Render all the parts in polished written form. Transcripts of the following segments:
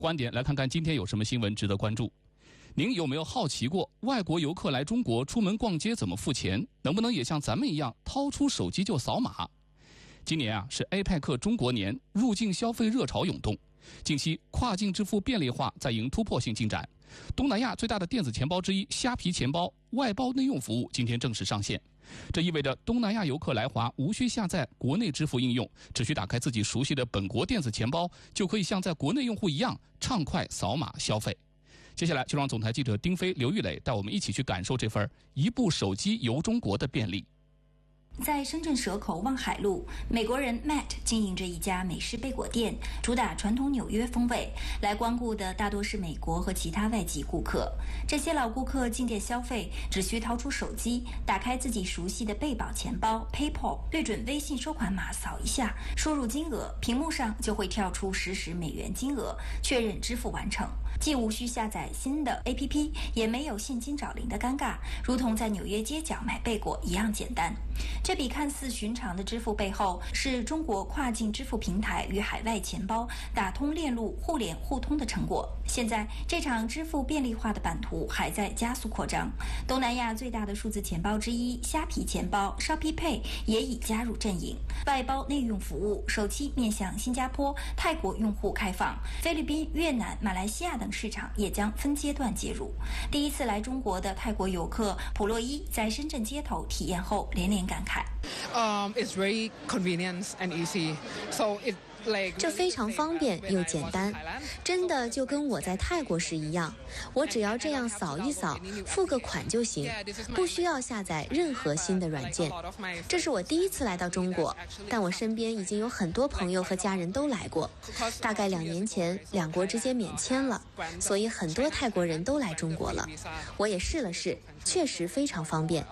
观点来看看今天有什么新闻值得关注。您有没有好奇过，外国游客来中国出门逛街怎么付钱？能不能也像咱们一样掏出手机就扫码？今年是 APEC 中国年，入境消费热潮涌动。近期跨境支付便利化在迎突破性进展。东南亚最大的电子钱包之一虾皮钱包外包内用服务今天正式上线。这意味着东南亚游客来华无需下载国内支付应用，只需打开自己熟悉的本国电子钱包，就可以像在国内用户一样畅快扫码消费。接下来就让总台记者丁飞、刘玉磊带我们一起去感受这份一部手机游中国的便利。 在深圳蛇口望海路，美国人 Matt 经营着一家美式贝果店，主打传统纽约风味。来光顾的大多是美国和其他外籍顾客。这些老顾客进店消费，只需掏出手机，打开自己熟悉的贝宝钱包 PayPal， 对准微信收款码扫一下，输入金额，屏幕上就会跳出实时美元金额，确认支付完成。既无需下载新的 APP， 也没有现金找零的尴尬，如同在纽约街角买贝果一样简单。这笔看似寻常的支付背后，是中国跨境支付平台与海外钱包打通链路互联互通的成果。现在，这场支付便利化的版图还在加速扩张。东南亚最大的数字钱包之一虾皮钱包 Shopee Pay 也已加入阵营，外包内用服务首期面向新加坡、泰国用户开放，菲律宾、越南、马来西亚等市场也将分阶段介入。第一次来中国的泰国游客普洛伊在深圳街头体验后连连感慨。 It's very convenient and easy. So it 这非常方便又简单，真的就跟我在泰国时一样，我只要这样扫一扫，付个款就行，不需要下载任何新的软件。这是我第一次来到中国，但我身边已经有很多朋友和家人都来过。大概2年前，两国之间免签了，所以很多泰国人都来中国了。我也试了试，确实非常方便。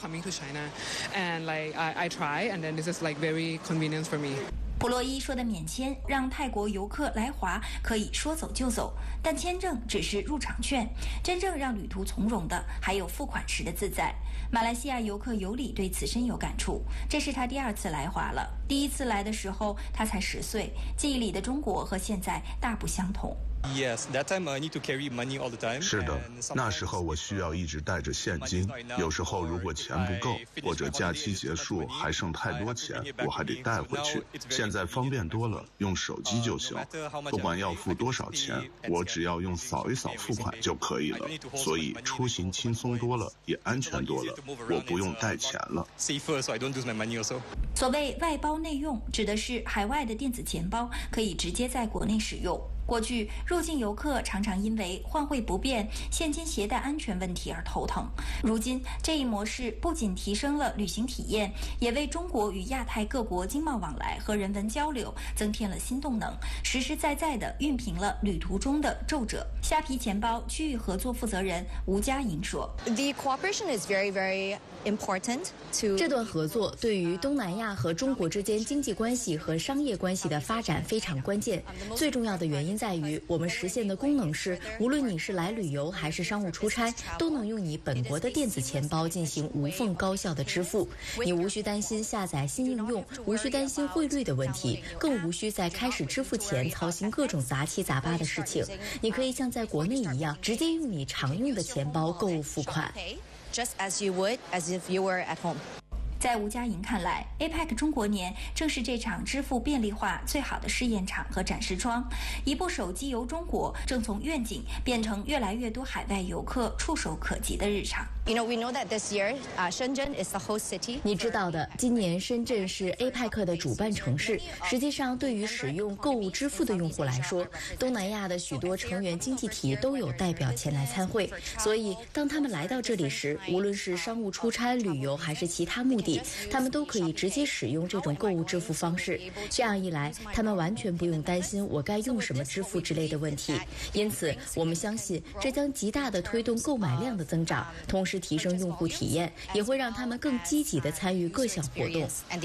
普洛伊说的免签让泰国游客来华可以说走就走，但签证只是入场券，真正让旅途从容的还有付款时的自在。马来西亚游客尤里对此深有感触，这是他第2次来华了。第1次来的时候他才10岁，记忆里的中国和现在大不相同。 Yes, that time I need to carry money all the time. 是的，那时候我需要一直带着现金，有时候如果钱不够，或者假期结束还剩太多钱，我还得带回去。现在方便多了，用手机就行，不管要付多少钱，我只要用扫一扫付款就可以了，所以出行轻松多了，也安全多了，我不用带钱了。 所谓外包内用，指的是海外的电子钱包可以直接在国内使用。过去入境游客常常因为换汇不便、现金携带安全问题而头疼。如今这一模式不仅提升了旅行体验，也为中国与亚太各国经贸往来和人文交流增添了新动能，实实在在地熨平了旅途中的皱褶。虾皮钱包区域合作负责人吴佳莹说 ：“The cooperation is very, very important to 这段合作对于东南亚和中国之间经济关系和商业关系的发展非常关键。最重要的原因在于，我们实现的功能是，无论你是来旅游还是商务出差，都能用你本国的电子钱包进行无缝高效的支付。你无需担心下载新应用，无需担心汇率的问题，更无需在开始支付前操心各种杂七杂八的事情。你可以像在国内一样，直接用你常用的钱包购物付款。” Just as you would as if you were at home. 在吴佳莹看来 ，APEC 中国年正是这场支付便利化最好的试验场和展示窗。一部手机游中国正从愿景变成越来越多海外游客触手可及的日常。 We know that this year, Shenzhen is the host city. 你知道的，今年深圳是 APEC 的主办城市。实际上，对于使用购物支付的用户来说，东南亚的许多成员经济体都有代表前来参会。所以，当他们来到这里时，无论是商务出差、旅游还是其他目的，他们都可以直接使用这种购物支付方式。这样一来，他们完全不用担心我该用什么支付之类的问题。因此，我们相信这将极大地推动购买量的增长，同时提升用户体验，也会让他们更积极地参与各项活动。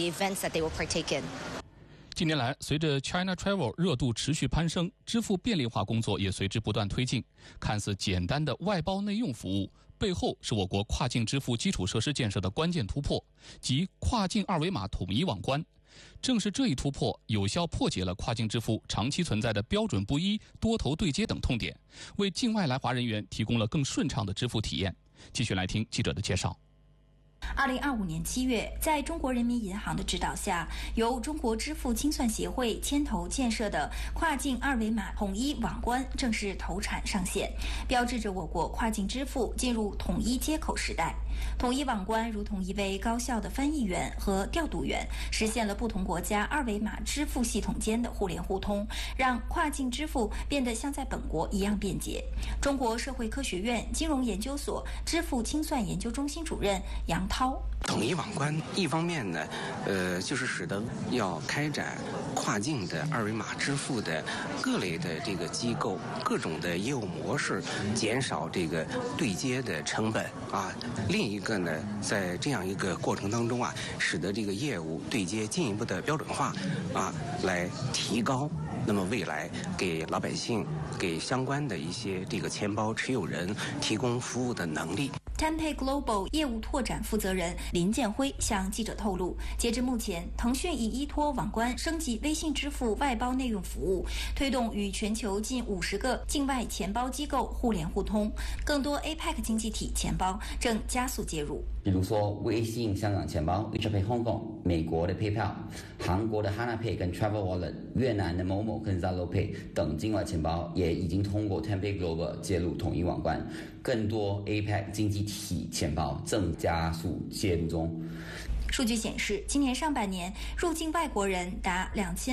近年来，随着 China Travel 热度持续攀升，支付便利化工作也随之不断推进。看似简单的外包内用服务，背后是我国跨境支付基础设施建设的关键突破，即跨境二维码统一网关。 正是这一突破，有效破解了跨境支付长期存在的标准不一、多头对接等痛点，为境外来华人员提供了更顺畅的支付体验。继续来听记者的介绍。 2025年7月，在中国人民银行的指导下，由中国支付清算协会牵头建设的跨境二维码统一网关正式投产上线，标志着我国跨境支付进入统一接口时代。统一网关如同一位高效的翻译员和调度员，实现了不同国家二维码支付系统间的互联互通，让跨境支付变得像在本国一样便捷。中国社会科学院金融研究所支付清算研究中心主任杨涛： 统一网关一方面呢，就是使得要开展跨境的二维码支付的各类的这个机构各种的业务模式，减少这个对接的成本啊。另一个呢，在这样一个过程当中啊，使得这个业务对接进一步的标准化啊，来提高那么未来给老百姓、给相关的一些这个钱包持有人提供服务的能力。 Tenpay Global 业务拓展负责人林建辉向记者透露，截至目前，腾讯已依托网关升级微信支付外包内容服务，推动与全球近50个境外钱包机构互联互通，更多 APEC 经济体钱包正加速接入。 比如说微信香港钱包 WeChat Pay Hong Kong、美国的 PayPal、韩国的 Hana Pay 跟 Travel Wallet、越南的 Momo 跟 Zalo Pay 等境外钱包也已经通过 Tenpay Global 接入统一网关，更多 APEC 经济体钱包正加速介入中。 数据显示，今年上半年入境外国人达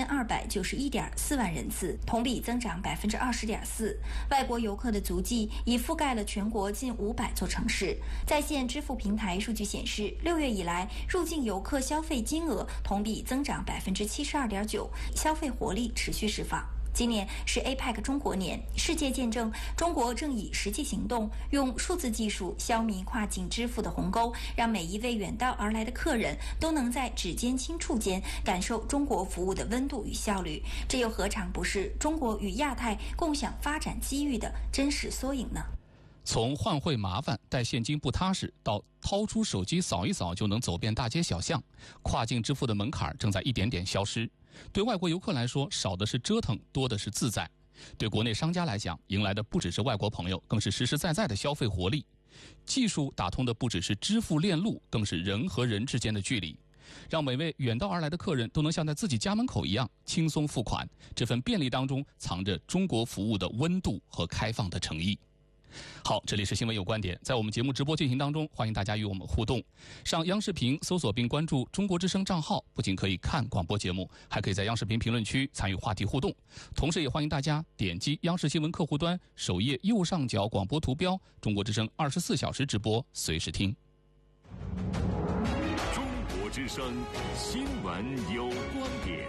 2291.4万人次，同比增长20.4%。外国游客的足迹已覆盖了全国近500座城市。在线支付平台数据显示，6月以来入境游客消费金额同比增长72.9%，消费活力持续释放。今年是 APEC 中国年，世界见证中国正以实际行动，用数字技术消弭跨境支付的鸿沟，让每一位远道而来的客人都能在指尖轻触间感受中国服务的温度与效率。这又何尝不是中国与亚太共享发展机遇的真实缩影呢？ 从换汇麻烦、带现金不踏实，到掏出手机扫一扫就能走遍大街小巷，跨境支付的门槛正在一点点消失。对外国游客来说，少的是折腾，多的是自在；对国内商家来讲，迎来的不只是外国朋友，更是实实在在的消费活力。技术打通的不只是支付链路，更是人和人之间的距离，让每位远道而来的客人都能像在自己家门口一样轻松付款。这份便利当中藏着中国服务的温度和开放的诚意。好，这里是新闻有观点，在我们节目直播进行当中，欢迎大家与我们互动。上央视频搜索并关注中国之声账号，不仅可以看广播节目，还可以在央视频评论区参与话题互动。同时也欢迎大家点击央视新闻客户端首页右上角广播图标，中国之声24小时直播，随时听。 中国之声新闻有观点。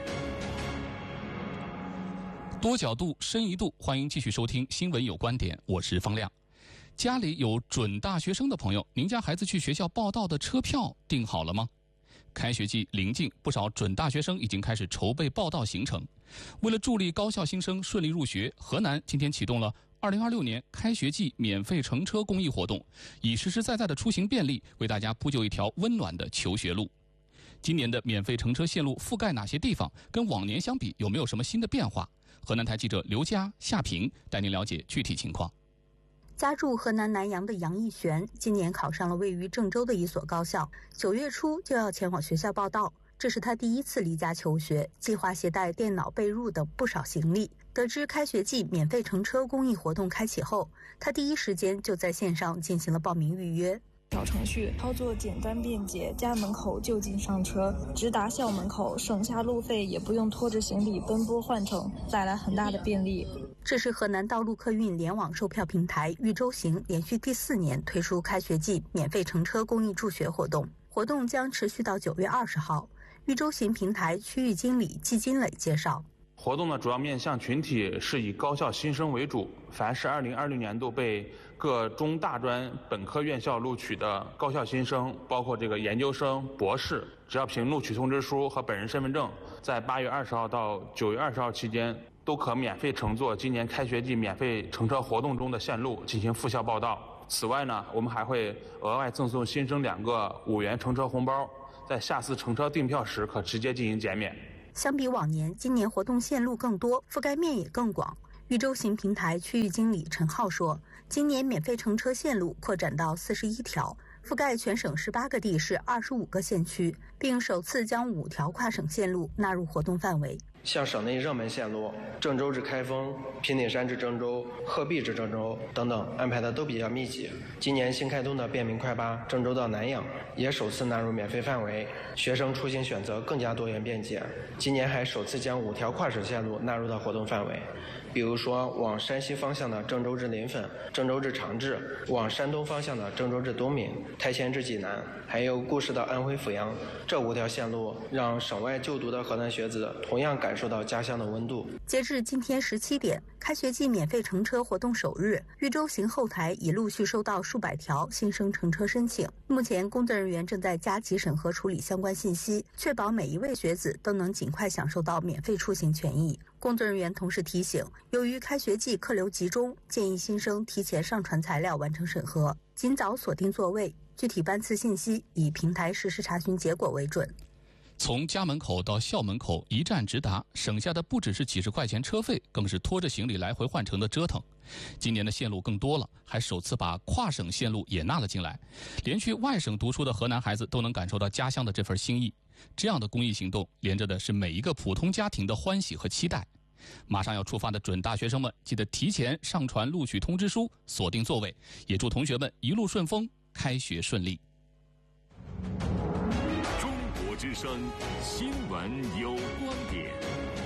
多角度，深一度，欢迎继续收听《新闻有观点》，我是方亮。家里有准大学生的朋友，您家孩子去学校报到的车票订好了吗？开学季临近，不少准大学生已经开始筹备报到行程。为了助力高校新生顺利入学，河南今天启动了2026年开学季免费乘车公益活动，以实实在在的出行便利，为大家铺就一条温暖的求学路。今年的免费乘车线路覆盖哪些地方？跟往年相比，有没有什么新的变化？河南台记者刘佳、夏平带您了解具体情况。 家住河南南阳的杨义璇，今年考上了位于郑州的一所高校，9月初就要前往学校报到。这是他第一次离家求学，计划携带电脑、被褥等不少行李。得知开学季免费乘车公益活动开启后，他第一时间就在线上进行了报名预约。 小程序操作简单便捷，家门口就近上车，直达校门口，省下路费，也不用拖着行李奔波换乘，带来很大的便利。 这是河南道路客运联网售票平台豫州行连续第4年推出开学季免费乘车公益助学活动，活动将持续到9月20号。豫州行平台区域经理季金磊介绍， 活动的主要面向群体是以高校新生为主，凡是2026年度被各中大专本科院校录取的高校新生，包括这个研究生、博士，只要凭录取通知书和本人身份证，在8月20号到9月20号期间，都可免费乘坐今年开学季免费乘车活动中的线路进行赴校报到。此外呢，我们还会额外赠送新生2个5元乘车红包， 在下次乘车订票时可直接进行减免。 相比往年，今年活动线路更多，覆盖面也更广。豫州行平台区域经理陈浩说，今年免费乘车线路扩展到41条，覆盖全省18个地市25个县区，并首次将5条跨省线路纳入活动范围。 像省内热门线路郑州至开封、平顶山至郑州、鹤壁至郑州等等安排的都比较密集。今年新开通的便民快巴郑州到南阳也首次纳入免费范围，学生出行选择更加多元便捷。今年还首次将5条跨省线路纳入到活动范围，比如说往山西方向的郑州至临汾、郑州至长治，往山东方向的郑州至东闽、台前至济南，还有固始到安徽阜阳。这5条线路让省外就读的河南学子同样感受到家乡的温度。 截至今天17点，开学季免费乘车活动首日，豫州行后台已陆续收到数百条新生乘车申请。目前工作人员正在加急审核处理相关信息，确保每一位学子都能尽快享受到免费出行权益。工作人员同时提醒，由于开学季客流集中，建议新生提前上传材料完成审核，尽早锁定座位。具体班次信息以平台实时查询结果为准。 从家门口到校门口一站直达，省下的不只是几十块钱车费，更是拖着行李来回换乘的折腾。今年的线路更多了，还首次把跨省线路也纳了进来，连去外省读书的河南孩子都能感受到家乡的这份心意。这样的公益行动连着的是每一个普通家庭的欢喜和期待。马上要出发的准大学生们，记得提前上传录取通知书，锁定座位，也祝同学们一路顺风，开学顺利。 中国之声新闻有观点，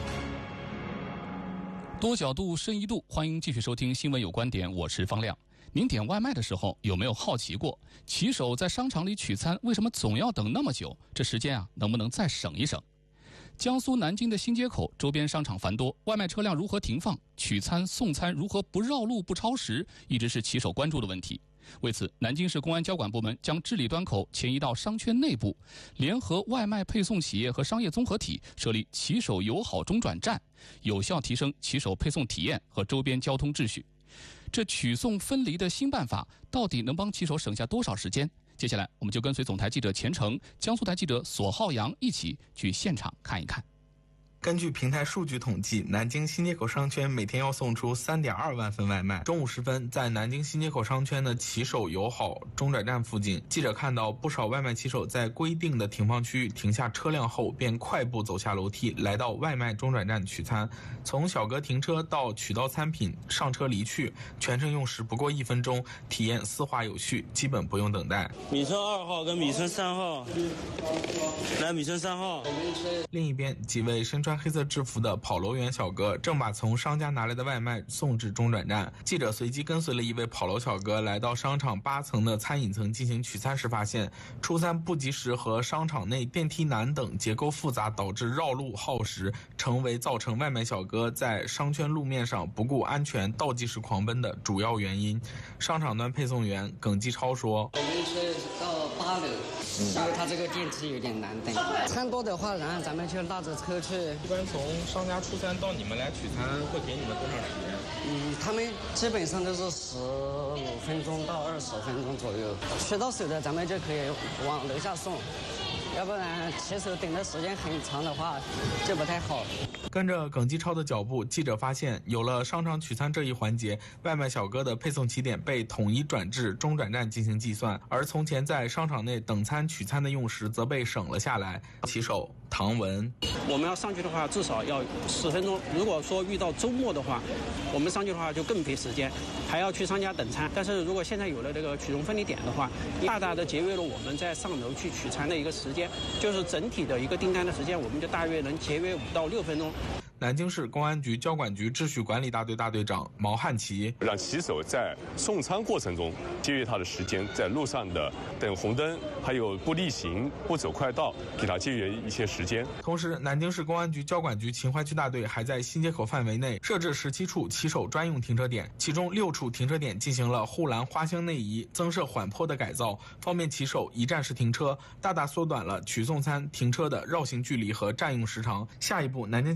多角度深一度，欢迎继续收听新闻有观点，我是方亮。您点外卖的时候有没有好奇过，骑手在商场里取餐为什么总要等那么久？这时间能不能再省一省？江苏南京的新街口周边商场繁多，外卖车辆如何停放，取餐送餐如何不绕路不超时，一直是骑手关注的问题。为此，南京市公安交管部门将治理端口迁移到商圈内部，联合外卖配送企业和商业综合体设立骑手友好中转站，有效提升骑手配送体验和周边交通秩序。这取送分离的新办法到底能帮骑手省下多少时间？接下来我们就跟随总台记者钱程、江苏台记者索浩洋一起去现场看一看。 根据平台数据统计，南京新街口商圈每天要送出3.2万份外卖。中午时分，在南京新街口商圈的骑手友好中转站附近，记者看到不少外卖骑手在规定的停放区域停下车辆后，便快步走下楼梯，来到外卖中转站取餐。从小格停车到取到餐品、上车离去，全程用时不过1分钟，体验丝滑有序，基本不用等待。 米村2号跟米村3号，来米村3号。 另一边，几位身穿黑色制服的跑楼员小哥正把从商家拿来的外卖送至中转站。记者随机跟随了一位跑楼小哥来到商场8层的餐饮层进行取餐时，发现出餐不及时和商场内电梯难等结构复杂导致绕路耗时，成为造成外卖小哥在商圈路面上不顾安全倒计时狂奔的主要原因。商场端配送员耿继超说：“ 我们是到8楼，因为它这个电梯有点难等。餐多的话，然后咱们就拉着车去。 一般从商家出餐到你们来取餐会给你们多长时间？ 他们基本上都是15分钟到20分钟左右。取到手的咱们就可以往楼下送，要不然骑手等的时间很长的话就不太好。” 跟着耿继超的脚步，记者发现有了商场取餐这一环节，外卖小哥的配送起点被统一转至中转站进行计算，而从前在商场内等餐取餐的用时则被省了下来。骑手唐文：“ 我们要上去的话至少要10分钟，如果说遇到周末的话，我们上去的话就更费时间，还要去商家等餐。但是如果现在有了这个取送分离点的话，大大的节约了我们在上楼去取餐的一个时间，就是整体的一个订单的时间，我们就大约能节约5到6分钟。” 南京市公安局交管局秩序管理大队大队长毛汉奇：“ 让骑手在送餐过程中节约他的时间，在路上的等红灯，还有不逆行、不走快道，给他节约一些时间。” 同时，南京市公安局交管局秦淮区大队还在新街口范围内设置17处骑手专用停车点，其中6处停车点进行了护栏花箱内移、增设缓坡的改造，方便骑手一站式停车，大大缩短了取送餐停车的绕行距离和占用时长。下一步，南京交警还将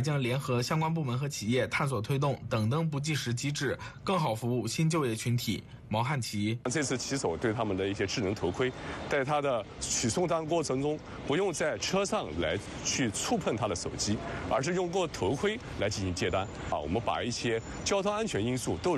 将联合相关部门和企业探索推动等灯不计时机制，更好服务新就业群体。毛汉奇这次骑手对他们的一些智能头盔，在他的取送单过程中，不用在车上来去触碰他的手机，而是用过头盔来进行接单。我们把一些交通安全因素都